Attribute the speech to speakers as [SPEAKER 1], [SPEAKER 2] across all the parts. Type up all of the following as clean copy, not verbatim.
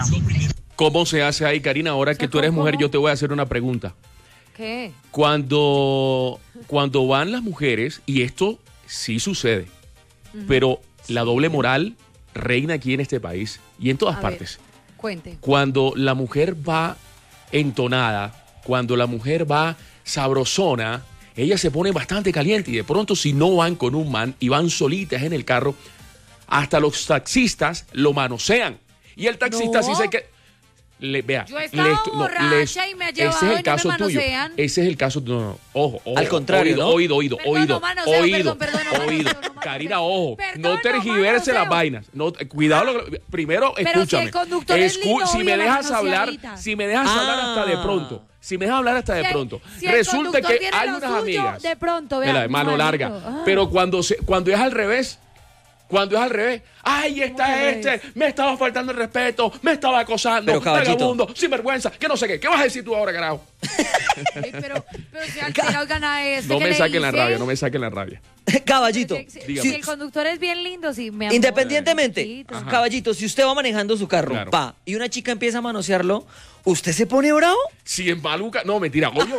[SPEAKER 1] ¿Cómo se hace ahí, Karina? Ahora que tú eres mujer, yo te voy a hacer una pregunta.
[SPEAKER 2] ¿Qué?
[SPEAKER 1] Cuando van las mujeres, y esto sí sucede, pero la doble moral reina aquí en este país y en todas partes.
[SPEAKER 2] Cuente.
[SPEAKER 1] Cuando la mujer va entonada, cuando la mujer va sabrosona, ella se pone bastante caliente y de pronto si no van con un man y van solitas en el carro, hasta los taxistas lo manosean. Y el taxista sí se queda... Vea,
[SPEAKER 2] yo estaba borracha y me ha llevado
[SPEAKER 1] ese es el
[SPEAKER 2] y
[SPEAKER 1] caso
[SPEAKER 2] no me
[SPEAKER 1] tuyo.
[SPEAKER 2] manosean.
[SPEAKER 1] Ese es el caso tuyo. No, ojo.
[SPEAKER 3] Al contrario,
[SPEAKER 1] oído.
[SPEAKER 2] Perdón.
[SPEAKER 1] Karina, ojo.
[SPEAKER 2] Perdón,
[SPEAKER 1] no tergiverse las vainas. No, cuidado. Primero,
[SPEAKER 2] pero
[SPEAKER 1] escúchame.
[SPEAKER 2] si el conductor es lindo,
[SPEAKER 1] si me
[SPEAKER 2] obvio,
[SPEAKER 1] dejas
[SPEAKER 2] la
[SPEAKER 1] hablar,
[SPEAKER 2] manoseadita.
[SPEAKER 1] si me dejas hablar hasta de pronto. Si me dejas hablar hasta de pronto.
[SPEAKER 2] Si el
[SPEAKER 1] Resulta
[SPEAKER 2] conductor
[SPEAKER 1] que
[SPEAKER 2] tiene
[SPEAKER 1] hay
[SPEAKER 2] lo
[SPEAKER 1] unas
[SPEAKER 2] suyo,
[SPEAKER 1] amigas.
[SPEAKER 2] de pronto, vea,
[SPEAKER 1] Mira, mano larga. Pero cuando es al revés. Cuando es al revés, ¡ay, está me estaba faltando el respeto, me estaba acosando, vagabundo, sinvergüenza, que no sé qué! ¿Qué vas a decir tú ahora, carajo?
[SPEAKER 2] Pero si al final gana
[SPEAKER 1] No me saquen la rabia.
[SPEAKER 3] Caballito.
[SPEAKER 2] Si el conductor es bien lindo, sí, me amor.
[SPEAKER 3] Independientemente, caballito, si usted va manejando su carro, y una chica empieza a manosearlo, ¿usted se pone bravo?
[SPEAKER 1] Si en maluca, no, mentira, obvio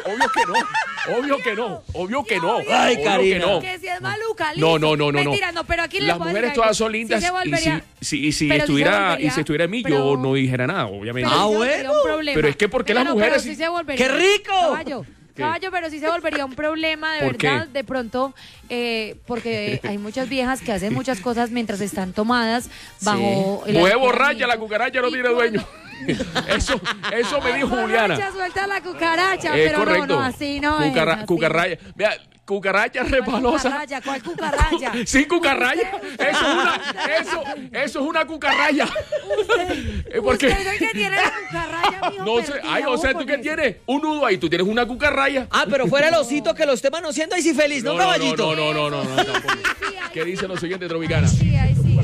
[SPEAKER 1] que no.
[SPEAKER 3] Ay, Karina.
[SPEAKER 2] Que si es maluca, listo.
[SPEAKER 1] No.
[SPEAKER 2] Mentira, no, pero aquí
[SPEAKER 1] las mujeres todas son lindas y si estuviera en mí, yo no dijera nada, obviamente.
[SPEAKER 3] Bueno.
[SPEAKER 1] Pero es que porque las mujeres...
[SPEAKER 2] ¡Qué
[SPEAKER 3] rico!
[SPEAKER 2] Caballo, pero sí se volvería un problema, de
[SPEAKER 1] ¿Por
[SPEAKER 2] verdad,
[SPEAKER 1] qué?
[SPEAKER 2] de pronto, porque hay muchas viejas que hacen muchas cosas mientras están tomadas bajo... el
[SPEAKER 1] Mueve
[SPEAKER 2] alcoholamiento.
[SPEAKER 1] borracha, la cucaracha no tiene dueño. Eso me dijo Juliana.
[SPEAKER 2] Suelta la cucaracha, pero
[SPEAKER 1] correcto.
[SPEAKER 2] no, así no es. Así.
[SPEAKER 1] Cucaracha. Vea, cucaracha resbalosa.
[SPEAKER 2] ¿Cuál cucaracha?
[SPEAKER 1] Sí, cucaracha. Eso es una cucaracha.
[SPEAKER 2] Usted es el que tiene la cucaracha, mijo.
[SPEAKER 1] No sé, o sea, tú que tienes un nudo ahí, tú tienes una cucaracha.
[SPEAKER 3] Pero fuera el osito que lo esté manoseando, ahí sí feliz, ¿no, caballito?
[SPEAKER 1] No, tampoco. ¿Qué dice lo siguiente, Tropicana?
[SPEAKER 2] Sí.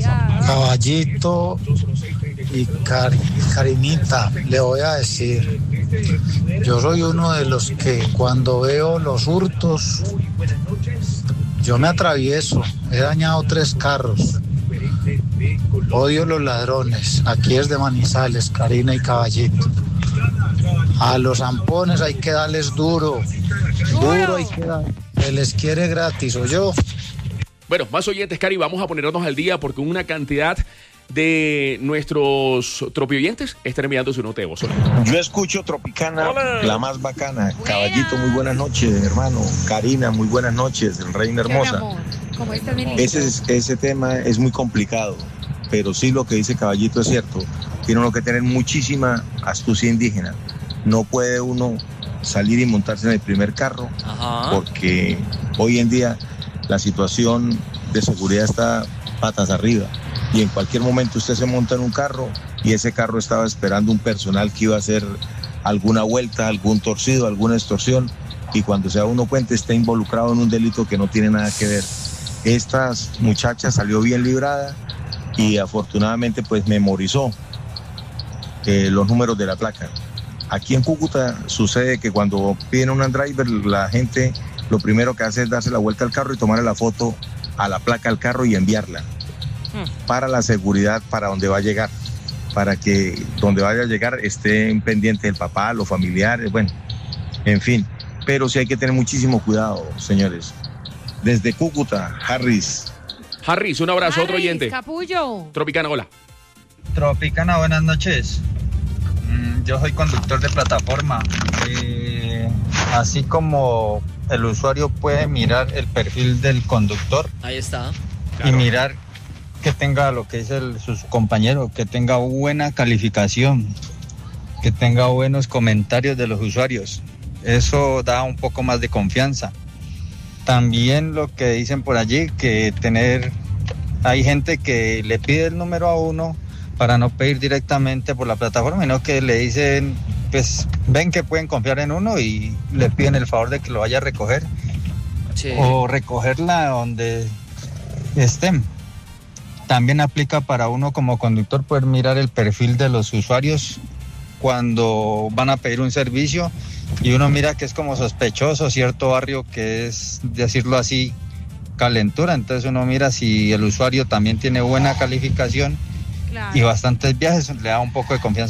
[SPEAKER 4] Caballito y Karinita, le voy a decir, yo soy uno de los que cuando veo los hurtos, yo me atravieso, he dañado 3 carros, odio los ladrones, aquí es de Manizales, Karina y Caballito. A los zampones hay que darles duro hay que dar, se les quiere gratis, ¿o yo?
[SPEAKER 1] Bueno, más oyentes, Cari, vamos a ponernos al día porque una cantidad de nuestros tropioyentes están enviando su nota de voz.
[SPEAKER 5] Yo escucho Tropicana, la más bacana. Caballito, muy buenas noches, hermano. Karina, muy buenas noches, reina hermosa.
[SPEAKER 2] ¿Cómo estás, mi lindo?
[SPEAKER 5] Ese tema es muy complicado, pero sí lo que dice Caballito es cierto. Tiene uno que tener muchísima astucia indígena. No puede uno salir y montarse en el primer carro, porque hoy en día la situación de seguridad está patas arriba y en cualquier momento usted se monta en un carro y ese carro estaba esperando un personal que iba a hacer alguna vuelta, algún torcido, alguna extorsión, y cuando se da uno cuenta está involucrado en un delito que no tiene nada que ver. Esta muchacha salió bien librada y afortunadamente pues memorizó los números de la placa. Aquí en Cúcuta sucede que cuando piden un driver, la gente lo primero que hace es darse la vuelta al carro y tomarle la foto a la placa al carro y enviarla para la seguridad, para donde va a llegar, para que donde vaya a llegar estén pendientes el papá, los familiares, bueno, en fin. Pero sí hay que tener muchísimo cuidado, señores. Desde Cúcuta, Harris,
[SPEAKER 1] un abrazo, otro oyente.
[SPEAKER 2] Capullo.
[SPEAKER 1] Tropicana, hola.
[SPEAKER 6] Tropicana, buenas noches. Yo soy conductor de plataforma. Así como el usuario puede mirar el perfil del conductor.
[SPEAKER 3] Ahí está.
[SPEAKER 6] Y mirar que tenga lo que dice sus compañeros, que tenga buena calificación, que tenga buenos comentarios de los usuarios. Eso da un poco más de confianza. También lo que dicen por allí, que hay gente que le pide el número a uno para no pedir directamente por la plataforma, sino que le dicen, pues ven que pueden confiar en uno y le piden el favor de que lo vaya a recoger o recogerla donde estén. También aplica para uno como conductor poder mirar el perfil de los usuarios cuando van a pedir un servicio y uno mira que es como sospechoso cierto barrio que es, decirlo así, calentura. Entonces uno mira si el usuario también tiene buena calificación y bastantes viajes, le da un poco de confianza.